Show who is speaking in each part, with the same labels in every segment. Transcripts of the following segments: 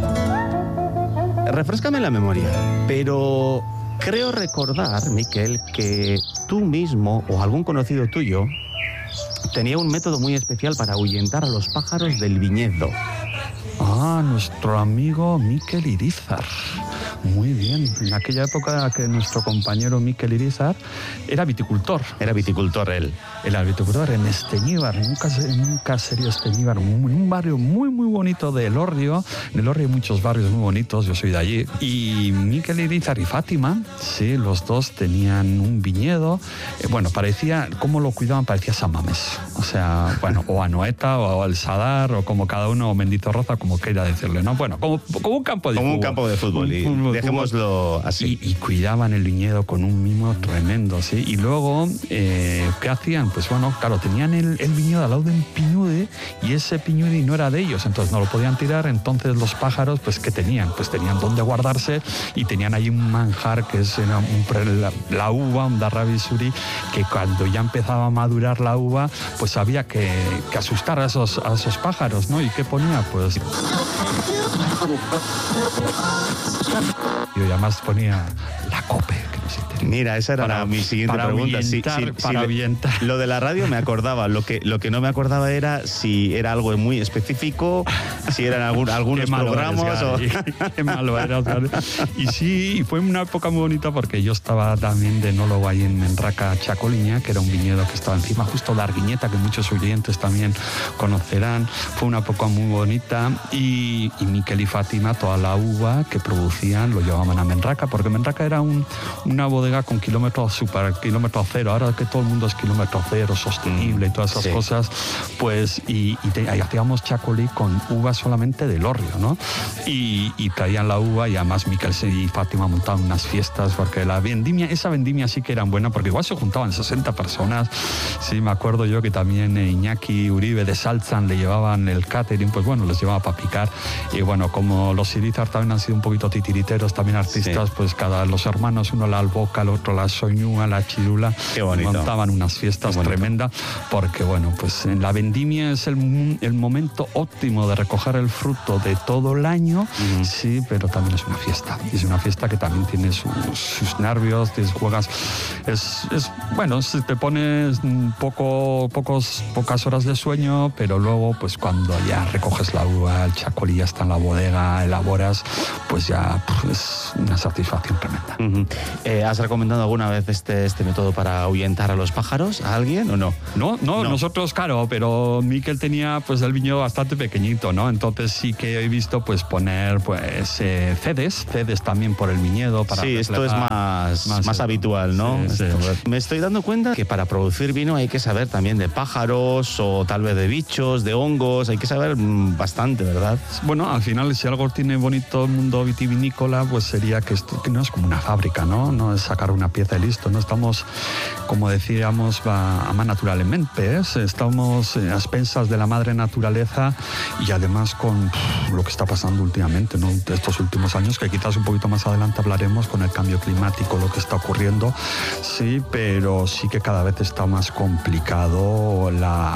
Speaker 1: Refréscame la memoria, pero creo recordar, Miquel, que tú mismo o algún conocido tuyo tenía un método muy especial para ahuyentar a los pájaros del viñedo.
Speaker 2: Ah, nuestro amigo Miquel Irizar. Muy bien. En aquella época que nuestro compañero Miquel Irizar era viticultor.
Speaker 1: Era viticultor él.
Speaker 2: Era viticultor en Esteñíbar, en un caserío Esteñíbar, en un barrio muy, muy bonito de Elorrio. En Elorrio hay muchos barrios muy bonitos, yo soy de allí. Y Miquel Irizar y Fátima, sí, los dos tenían un viñedo. Bueno, parecía, cómo lo cuidaban, parecía San Mamés. O sea, bueno, o Anoeta, o El Sadar, o como cada uno, o Mendizorroza, como quiera decirle, ¿no? Bueno, como un campo de fútbol.
Speaker 1: Como un campo de fútbol, y dejémoslo así.
Speaker 2: Y cuidaban el viñedo con un mimo tremendo, ¿sí? Y luego, ¿qué hacían? Pues bueno, claro, tenían el viñedo al lado de un piñude, y ese piñude no era de ellos, entonces no lo podían tirar. Entonces los pájaros, pues ¿qué tenían? Pues tenían dónde guardarse, y tenían ahí un manjar que es la uva, un darrabi suri, que cuando ya empezaba a madurar la uva, pues había que asustar a esos pájaros, ¿no? ¿Y qué ponía? Pues... y además ponía la cope, que no sé.
Speaker 1: Mira, esa era mi siguiente pregunta.
Speaker 2: Para ahuyentar.
Speaker 1: Lo de la radio me acordaba, lo que no me acordaba era si era algo muy específico, si eran algunos programas o...
Speaker 2: Qué malo eras, Gary. Y sí, fue una época muy bonita porque yo estaba también de enólogo ahí en Menraca, Chacoliña, que era un viñedo que estaba encima justo de Arguiñeta, que muchos oyentes también conocerán. Fue una época muy bonita, y Miquel y Fátima, toda la uva que producían lo llevaban a Menraca, porque Menraca era una bodega con kilómetro cero. Ahora que todo el mundo es kilómetro cero, sostenible y todas esas cosas, pues y hacíamos chacolí con uva solamente del Elorrio, ¿no? Y traían la uva, y además Miquel y Fátima montaban unas fiestas, porque esa vendimia sí que eran buena, porque igual se juntaban 60 personas. Sí, me acuerdo yo que también Iñaki Uribe de Salzan le llevaban el catering, pues bueno, les llevaba para picar. Y bueno, como los Irizar también han sido un poquito titiriteros, también artistas, pues los hermanos, uno la alboca, el otro la soñúa, la chirula, montaban unas fiestas tremendas, porque bueno, pues en la vendimia es el momento óptimo de recoger el fruto de todo el año, sí, pero también es una fiesta. Es una fiesta que también tiene sus nervios, te juegas, bueno, te pones pocas horas de sueño, pero luego, pues cuando ya recoges la uva, el chacolí ya está en la bodega, elaboras, pues ya es una satisfacción tremenda.
Speaker 1: ¿Has recomendado alguna vez este método para ahuyentar a los pájaros a alguien o no?
Speaker 2: No, nosotros, claro, pero Miquel tenía pues el viñedo bastante pequeñito, ¿no? Entonces sí que he visto pues poner pues cedes también por el viñedo para
Speaker 1: esto es más habitual, ¿no?
Speaker 2: Sí.
Speaker 1: Me estoy dando cuenta que para producir vino hay que saber también de pájaros, o tal vez de bichos, de hongos, hay que saber bastante, ¿verdad?
Speaker 2: Bueno, al final, si algo tiene bonito el mundo vitivinícola, pues sería que esto que no es como una fábrica, ¿no? No es sacar una pieza y listo, no estamos, como decíamos, a más naturalmente, estamos a expensas de la madre naturaleza, y además con lo que está pasando últimamente, ¿no? De estos últimos años, que quizás un poquito más adelante hablaremos con el cambio climático, lo que está ocurriendo, sí, pero sí que cada vez está más complicado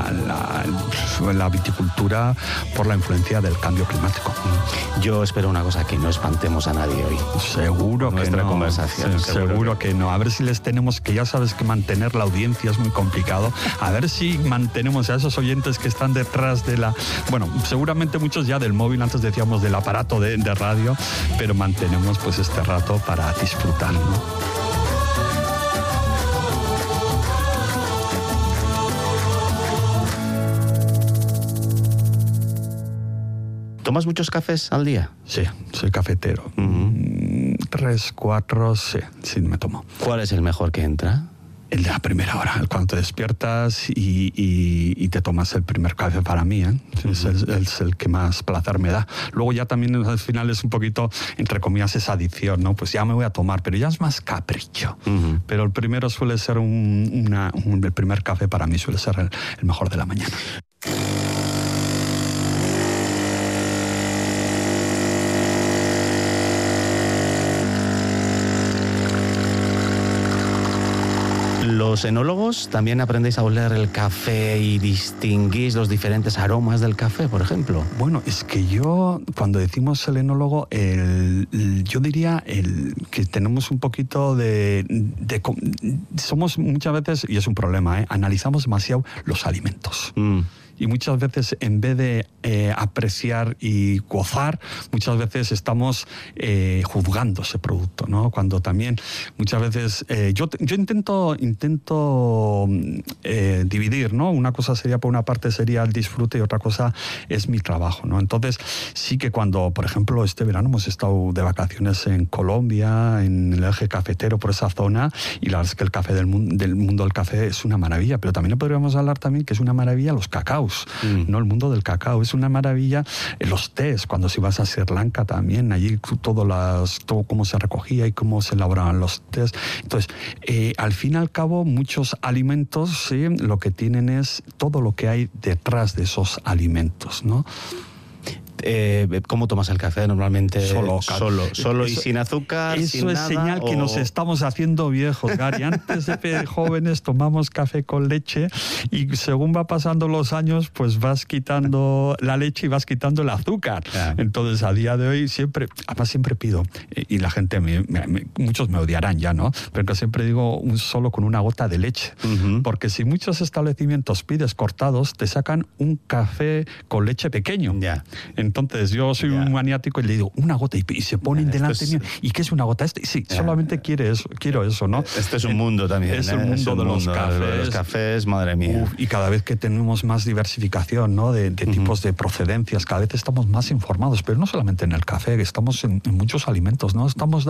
Speaker 2: la viticultura por la influencia del cambio climático.
Speaker 1: Yo espero una cosa, que no espantemos a nadie hoy.
Speaker 2: Seguro que no.
Speaker 1: Conversación.
Speaker 2: Seguro que no. A ver si les tenemos, que ya sabes que mantener la audiencia es muy complicado. A ver si mantenemos a esos oyentes que están detrás de bueno, seguramente muchos ya del móvil, antes decíamos del aparato de radio, pero mantenemos pues este rato para disfrutar, ¿no?
Speaker 1: ¿Tomas muchos cafés al día?
Speaker 2: Sí, soy cafetero. 3, 4, sí me tomo.
Speaker 1: ¿Cuál es el mejor que entra?
Speaker 2: El de la primera hora, cuando te despiertas y te tomas el primer café, para mí, es el que más placer me da. Luego ya también al final es un poquito, entre comillas, esa adicción, ¿no? Pues ya me voy a tomar, pero ya es más capricho. Pero el primero suele ser el primer café para mí suele ser el mejor de la mañana.
Speaker 1: Los enólogos también aprendéis a oler el café y distinguís los diferentes aromas del café, por ejemplo.
Speaker 2: Bueno, es que yo, cuando decimos el enólogo, yo diría que tenemos un poquito somos muchas veces, y es un problema, analizamos demasiado los alimentos. Y muchas veces, en vez de apreciar y gozar, muchas veces estamos juzgando ese producto, ¿no? Cuando también muchas veces yo intento dividir, ¿no? Una cosa sería, por una parte sería el disfrute y otra cosa es mi trabajo, ¿no? Entonces sí que cuando, por ejemplo, este verano hemos estado de vacaciones en Colombia, en el eje cafetero, por esa zona, y la verdad es que el café del mundo del café es una maravilla, pero también podríamos hablar también que es una maravilla los cacaos. ¿No? El mundo del cacao es una maravilla. Los tés, cuando si vas a Sri Lanka también, allí todo cómo se recogía y cómo se elaboraban los tés. Entonces, al fin y al cabo, muchos alimentos, ¿sí? Lo que tienen es todo lo que hay detrás de esos alimentos, ¿no?
Speaker 1: ¿Cómo tomas el café normalmente? Solo
Speaker 2: Eso,
Speaker 1: y sin azúcar, sin nada.
Speaker 2: Eso es señal que nos estamos haciendo viejos, Gary. Antes de jóvenes tomamos café con leche y según va pasando los años, pues vas quitando la leche y vas quitando el azúcar. Claro. Entonces, a día de hoy siempre pido, y la gente, muchos me odiarán ya, ¿no? Pero que siempre digo solo con una gota de leche. Porque si muchos establecimientos pides cortados, te sacan un café con leche pequeño.
Speaker 1: Ya.
Speaker 2: Entonces yo soy un maniático y le digo una gota y se ponen delante mío. ¿Y qué es una gota? Sí, solamente quiero eso, ¿no?
Speaker 1: Este es un mundo también.
Speaker 2: Es un mundo de los cafés.
Speaker 1: Los cafés, madre mía.
Speaker 2: Y cada vez que tenemos más diversificación, ¿no? de tipos de procedencias, cada vez estamos más informados, pero no solamente en el café, estamos en muchos alimentos, ¿no? Estamos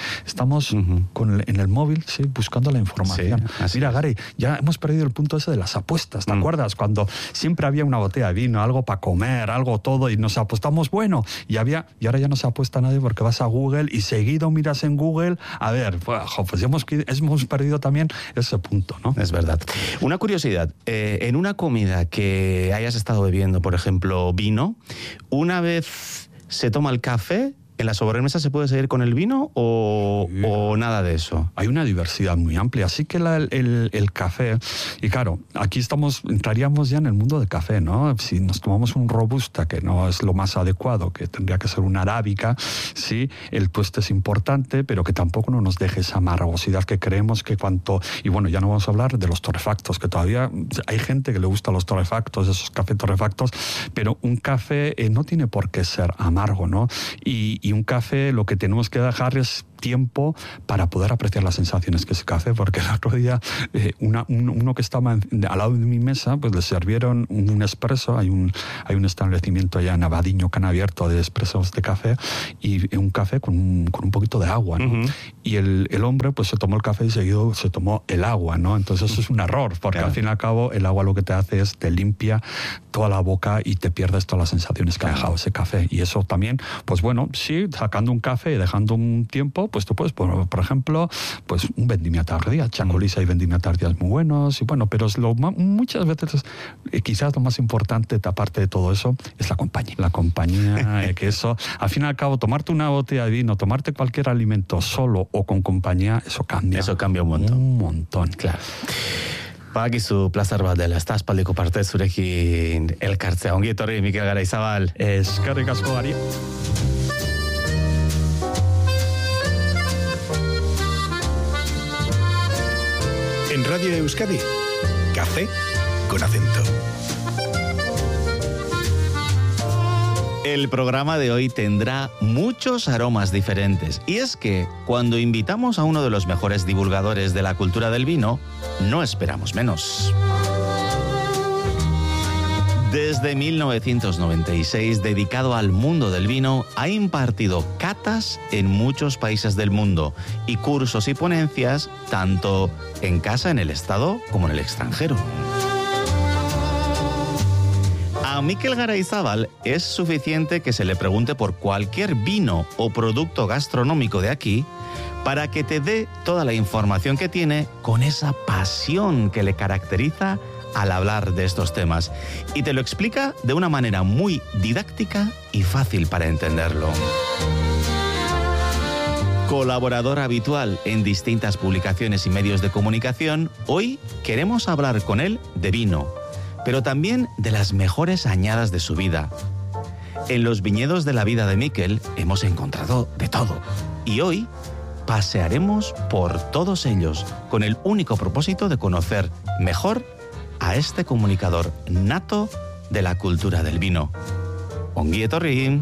Speaker 2: en el móvil, sí, buscando la información. Sí, mira, Gary, ya hemos perdido el punto ese de las apuestas, ¿te acuerdas? Cuando siempre había una botella de vino, algo para comer, algo todo, y nos apostamos bueno, y ahora ya no se apuesta a nadie porque vas a Google y seguido miras en Google, a ver, pues hemos perdido también ese punto, ¿no?
Speaker 1: Es verdad. Una curiosidad, en una comida que hayas estado bebiendo, por ejemplo, vino, una vez se toma el café, ¿en la sobremesa se puede seguir con el vino o nada de eso?
Speaker 2: Hay una diversidad muy amplia, así que el café, y claro, aquí entraríamos ya en el mundo del café, ¿no? Si nos tomamos un robusta, que no es lo más adecuado, que tendría que ser una arábica, sí, el tueste es importante, pero que tampoco no nos deje esa amargosidad que creemos que y bueno, ya no vamos a hablar de los torrefactos, que todavía hay gente que le gusta los torrefactos, esos cafés torrefactos, pero un café no tiene por qué ser amargo, ¿no? Y un café lo que tenemos que dejar es tiempo para poder apreciar las sensaciones que es el café, porque el otro día uno que estaba al lado de mi mesa, pues le sirvieron un espresso, hay un establecimiento allá en Abadiño que han abierto de espressos de café, y un café con un poquito de agua, ¿no? Y el hombre pues se tomó el café y seguido se tomó el agua, ¿no? Entonces eso es un error, porque al fin y al cabo el agua lo que te hace es te limpia toda la boca y te pierdes todas las sensaciones que ha dejado ese café, y eso también, pues bueno, sí, sacando un café y dejando un tiempo, pues tú puedes, por ejemplo, pues un vendimia tardía. Chacolís hay vendimia tardías muy buenos, y bueno, pero muchas veces quizás lo más importante, aparte de todo eso, es la compañía. La compañía, que eso, al fin y al cabo, tomarte una botella de vino, tomarte cualquier alimento solo o con compañía, eso cambia.
Speaker 1: Eso cambia un montón.
Speaker 2: Un montón.
Speaker 1: Claro. Badakizu plazer bat dela, ezta aspaldiko parte zurekin elkartzea. Ongi etorri, Mikel Garaizabal.
Speaker 2: Eskerrik asko, Gari.
Speaker 3: En Radio Euskadi, Café con Acento.
Speaker 1: El programa de hoy tendrá muchos aromas diferentes. Y es que cuando invitamos a uno de los mejores divulgadores de la cultura del vino, no esperamos menos. Desde 1996, dedicado al mundo del vino, ha impartido catas en muchos países del mundo y cursos y ponencias tanto en casa, en el Estado, como en el extranjero. A Mikel Garaizabal es suficiente que se le pregunte por cualquier vino o producto gastronómico de aquí para que te dé toda la información que tiene con esa pasión que le caracteriza al hablar de estos temas, y te lo explica de una manera muy didáctica y fácil para entenderlo. Colaborador habitual en distintas publicaciones y medios de comunicación, hoy queremos hablar con él de vino, pero también de las mejores añadas de su vida. En los viñedos de la vida de Miquel hemos encontrado de todo y hoy pasearemos por todos ellos con el único propósito de conocer mejor a este comunicador nato de la cultura del vino. Ongi etorri.